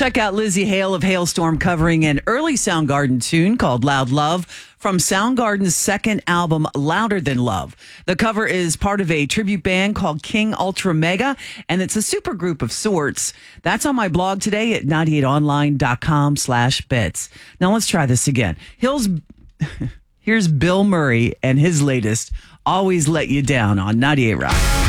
Check out Lizzie Hale of Hailstorm covering an early Soundgarden tune called Loud Love from Soundgarden's second album, Louder Than Love. The cover is part of a tribute band called King Ultra Mega, and it's a supergroup of sorts. That's on my blog today at 98online.com/bits. Now let's try this again. Here's Bill Murray and his latest, Always Let You Down on 98 Rock.